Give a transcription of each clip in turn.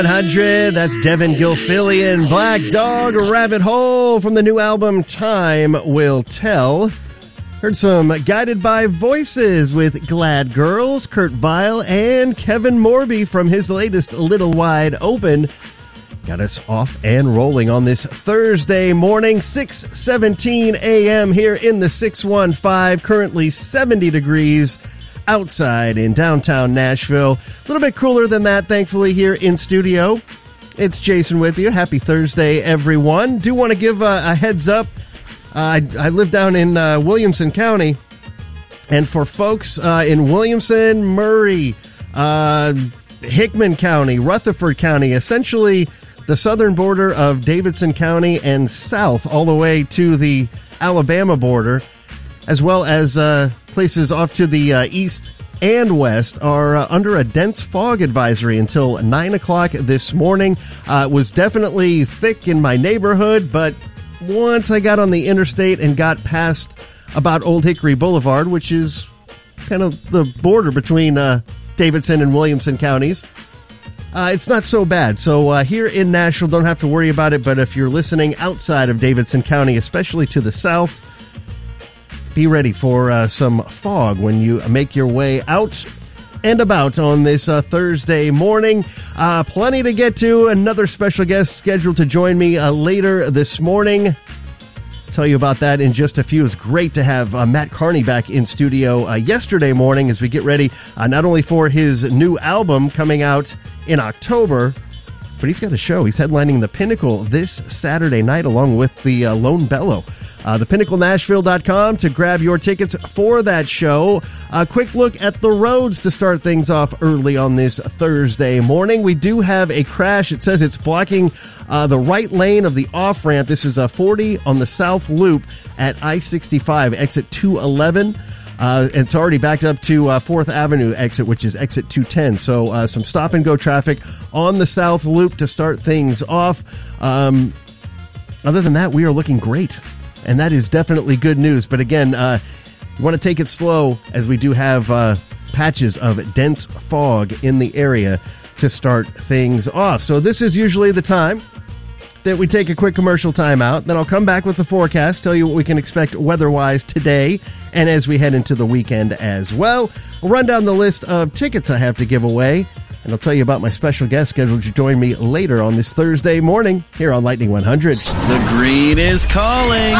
100, that's Devin Gilfillian, Black Dog, Rabbit Hole from the new album Time Will Tell. Heard some Guided by Voices with Glad Girls, Kurt Vile, and Kevin Morby from his latest Little Wide Open. Got us off and rolling on this Thursday morning, 6:17 a.m. here in the 615, currently 70 degrees outside in downtown Nashville. A little bit cooler than that, thankfully, here in studio. It's Jason with you. Happy Thursday, everyone. Do want to give a heads up. I live down in Williamson County, and for folks in Williamson, Murray, Hickman County, Rutherford County, essentially the southern border of Davidson County and south all the way to the Alabama border, as well as places off to the east and west, are under a dense fog advisory until 9 o'clock this morning. It was definitely thick in my neighborhood, but once I got on the interstate and got past about Old Hickory Boulevard, which is kind of the border between Davidson and Williamson counties, it's not so bad. So here in Nashville, don't have to worry about it, but if you're listening outside of Davidson County, especially to the south, be ready for some fog when you make your way out and about on this Thursday morning. Plenty to get to. Another special guest scheduled to join me later this morning. Tell you about that in just a few. It's great to have Matt Carney back in studio yesterday morning as we get ready not only for his new album coming out in October, but he's got a show. He's headlining the Pinnacle this Saturday night along with the Lone Bellow. ThePinnacleNashville.com to grab your tickets for that show. A quick look at the roads to start things off early on this Thursday morning. We do have a crash. It says it's blocking the right lane of the off-ramp. This is a 40 on the South Loop at I-65, exit 211. It's already backed up to 4th Avenue exit, which is exit 210. So some stop-and-go traffic on the South Loop to start things off. Other than that, we are looking great, and that is definitely good news. But again, you want to take it slow as we do have patches of dense fog in the area to start things off. So this is usually the time that we take a quick commercial timeout. Then I'll come back with the forecast, tell you what we can expect weather-wise today and as we head into the weekend as well. We'll run down the list of tickets I have to give away, and I'll tell you about my special guest scheduled to join me later on this Thursday morning here on Lightning 100. The green is calling.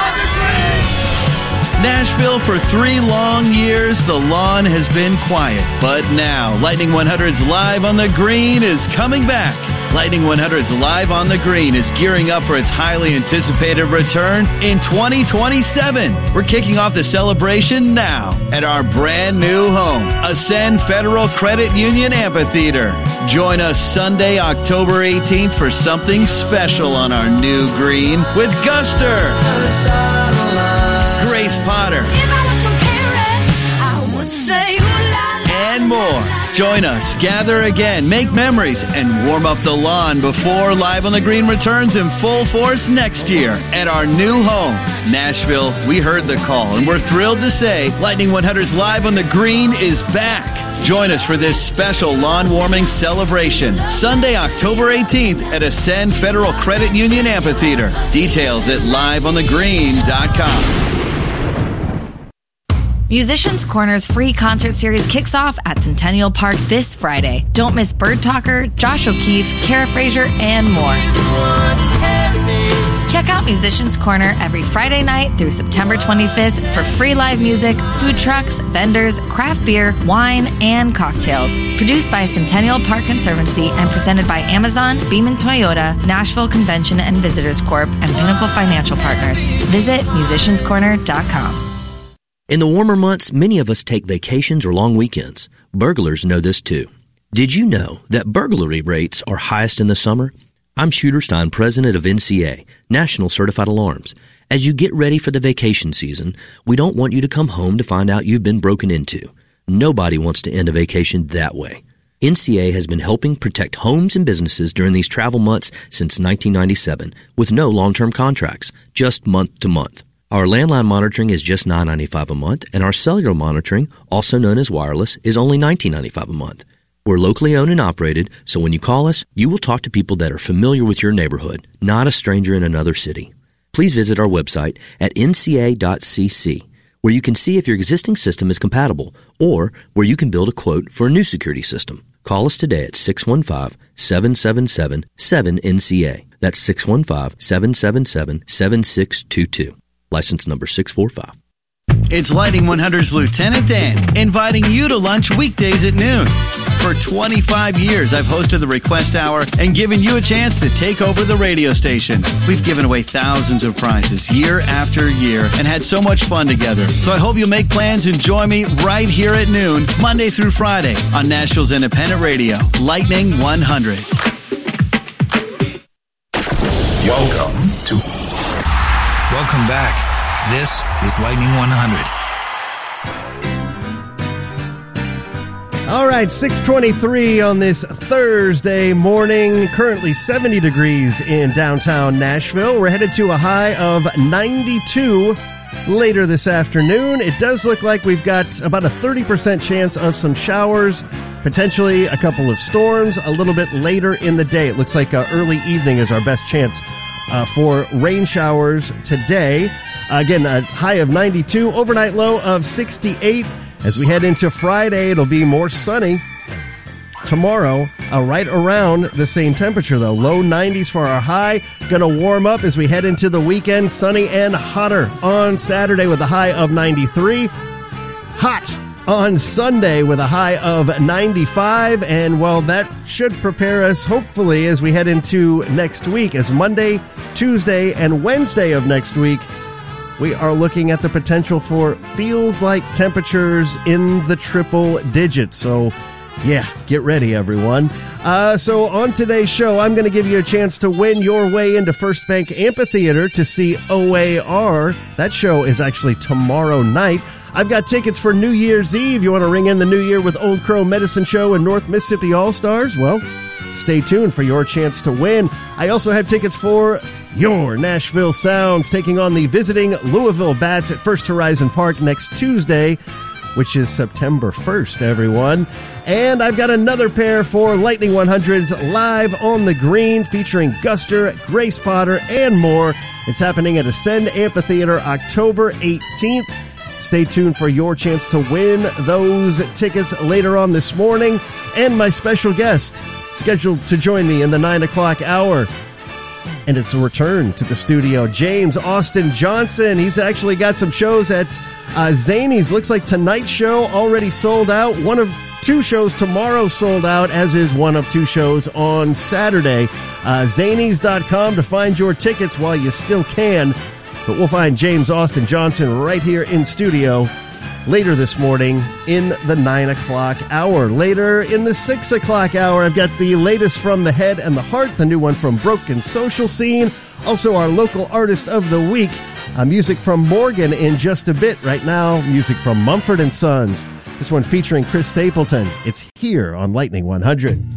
Nashville, for 3 long years, the lawn has been quiet. But now, Lightning 100's Live on the Green is coming back. Lightning 100's Live on the Green is gearing up for its highly anticipated return in 2027. We're kicking off the celebration now at our brand new home, Ascend Federal Credit Union Amphitheater. Join us Sunday, October 18th for something special on our new green with Guster, Grace Potter, and more. Join us, gather again, make memories, and warm up the lawn before Live on the Green returns in full force next year at our new home. Nashville, we heard the call, and we're thrilled to say Lightning 100's Live on the Green is back. Join us for this special lawn warming celebration, Sunday, October 18th at Ascend Federal Credit Union Amphitheater. Details at liveonthegreen.com. Musicians Corner's free concert series kicks off at Centennial Park this Friday. Don't miss Bird Talker, Josh O'Keefe, Kara Frazier, and more. Check out Musicians Corner every Friday night through September 25th for free live music, food trucks, vendors, craft beer, wine, and cocktails. Produced by Centennial Park Conservancy and presented by Amazon, Beaman Toyota, Nashville Convention and Visitors Corp., and Pinnacle Financial Partners. Visit musicianscorner.com. In the warmer months, many of us take vacations or long weekends. Burglars know this too. Did you know that burglary rates are highest in the summer? I'm Shooter Stein, president of NCA, National Certified Alarms. As you get ready for the vacation season, we don't want you to come home to find out you've been broken into. Nobody wants to end a vacation that way. NCA has been helping protect homes and businesses during these travel months since 1997 with no long-term contracts, just month to month. Our landline monitoring is just $9.95 a month, and our cellular monitoring, also known as wireless, is only $19.95 a month. We're locally owned and operated, so when you call us, you will talk to people that are familiar with your neighborhood, not a stranger in another city. Please visit our website at nca.cc, where you can see if your existing system is compatible, or where you can build a quote for a new security system. Call us today at 615-777-7NCA. That's 615-777-7622. License number 645. It's Lightning 100's Lieutenant Dan, inviting you to lunch weekdays at noon. For 25 years, I've hosted the Request Hour and given you a chance to take over the radio station. We've given away thousands of prizes year after year and had so much fun together. So I hope you'll make plans and join me right here at noon, Monday through Friday, on Nashville's independent radio, Lightning 100. Welcome back. This is Lightning 100. All right, 6:23 on this Thursday morning. Currently 70 degrees in downtown Nashville. We're headed to a high of 92 later this afternoon. It does look like we've got about a 30% chance of some showers, potentially a couple of storms a little bit later in the day. It looks like early evening is our best chance for rain showers today. Again, a high of 92, overnight low of 68. As we head into Friday, it'll be more sunny. Tomorrow, right around the same temperature, though. Low 90s for our high. Going to warm up as we head into the weekend. Sunny and hotter on Saturday with a high of 93. Hot on Sunday with a high of 95. And, well, that should prepare us, hopefully, as we head into next week. As Monday, Tuesday, and Wednesday of next week, we are looking at the potential for feels like temperatures in the triple digits. So, yeah, get ready, everyone. So on today's show, I'm going to give you a chance to win your way into First Bank Amphitheater to see OAR. That show is actually tomorrow night. I've got tickets for New Year's Eve. You want to ring in the new year with Old Crow Medicine Show and North Mississippi All-Stars? Well, stay tuned for your chance to win. I also have tickets for your Nashville Sounds taking on the visiting Louisville Bats at First Horizon Park next Tuesday, which is September 1st, everyone. And I've got another pair for Lightning 100's Live on the Green featuring Guster, Grace Potter, and more. It's happening at Ascend Amphitheater October 18th. Stay tuned for your chance to win those tickets later on this morning. And my special guest scheduled to join me in the 9 o'clock hour. And it's a return to the studio, James Austin Johnson. He's actually got some shows at Zanies. Looks like tonight's show already sold out. One of two shows tomorrow sold out, as is one of two shows on Saturday. Zanies.com to find your tickets while you still can. But we'll find James Austin Johnson right here in studio later this morning in the 9 o'clock hour. Later in the 6 o'clock hour, I've got the latest from The Head and the Heart, the new one from Broken Social Scene. Also, our local artist of the week, music from Morgan in just a bit. Right now, music from Mumford & Sons. This one featuring Chris Stapleton. It's here on Lightning 100.